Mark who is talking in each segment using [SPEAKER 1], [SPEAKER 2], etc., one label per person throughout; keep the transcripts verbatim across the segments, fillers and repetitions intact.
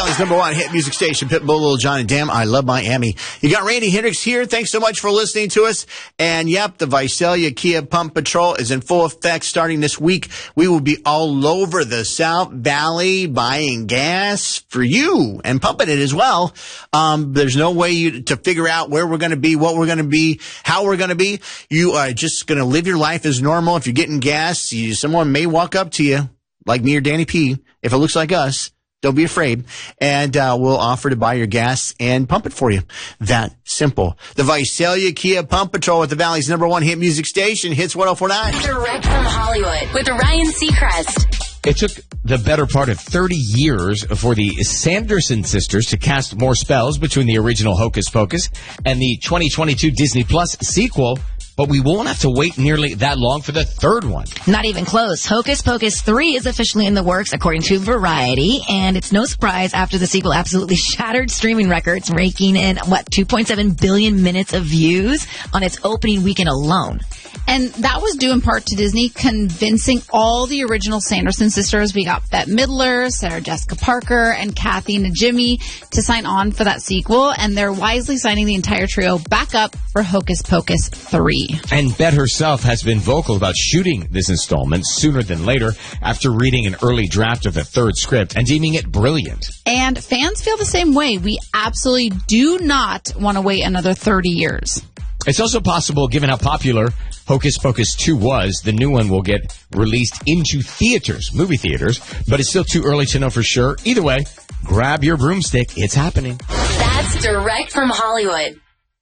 [SPEAKER 1] Valley's number one hit music station, Pitbull, Lil Jon, and Damn, I Love Miami. You got Randy Hendricks here. Thanks so much for listening to us. And yep, the Visalia Kia Pump Patrol is in full effect starting this week. We will be all over the South Valley buying gas for you and pumping it as well. Um, there's no way you, to figure out where we're going to be, what we're going to be, how we're going to be. You are just going to live your life as normal. If you're getting gas, you, someone may walk up to you, like me or Danny P. If it looks like us, don't be afraid. And uh, we'll offer to buy your gas and pump it for you. That simple. The Visalia Kia Pump Patrol with the Valley's number one hit music station, Hits one oh four point nine.
[SPEAKER 2] Direct from Hollywood with Ryan Seacrest.
[SPEAKER 3] It took the better part of thirty years for the Sanderson sisters to cast more spells between the original Hocus Pocus and the twenty twenty-two Disney Plus sequel. But we won't have to wait nearly that long for the third one.
[SPEAKER 4] Not even close. Hocus Pocus three is officially in the works, according to Variety. And it's no surprise after the sequel absolutely shattered streaming records, raking in, what, two point seven billion minutes of views on its opening weekend alone.
[SPEAKER 5] And that was due in part to Disney convincing all the original Sanderson sisters. We got Bette Midler, Sarah Jessica Parker, and Kathy Najimy to sign on for that sequel. And they're wisely signing the entire trio back up for Hocus Pocus three.
[SPEAKER 3] And Bette herself has been vocal about shooting this installment sooner than later after reading an early draft of the third script and deeming it brilliant.
[SPEAKER 5] And fans feel the same way. We absolutely do not want to wait another thirty years.
[SPEAKER 3] It's also possible, given how popular Hocus Pocus two was, the new one will get released into theaters, movie theaters, but it's still too early to know for sure. Either way, grab your broomstick. It's happening.
[SPEAKER 2] That's direct from Hollywood.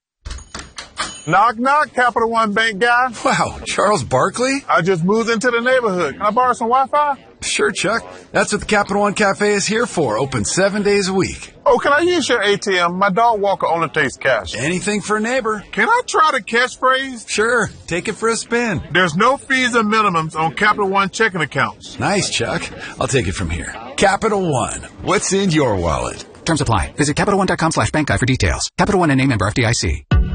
[SPEAKER 6] Knock, knock, Capital One Bank guy.
[SPEAKER 7] Wow, Charles Barkley?
[SPEAKER 6] I just moved into the neighborhood. Can I borrow some Wi-Fi?
[SPEAKER 7] Sure, Chuck. That's what the Capital One Cafe is here for. Open seven days a week.
[SPEAKER 6] Oh, can I use your A T M? My dog walker only takes cash.
[SPEAKER 7] Anything for a neighbor.
[SPEAKER 6] Can I try the catchphrase?
[SPEAKER 7] Sure. Take it for a spin.
[SPEAKER 6] There's no fees or minimums on Capital One checking accounts.
[SPEAKER 7] Nice, Chuck. I'll take it from here. Capital One. What's in your wallet?
[SPEAKER 8] Terms apply. Visit CapitalOne.com slash bank guide for details. Capital One and a member F D I C.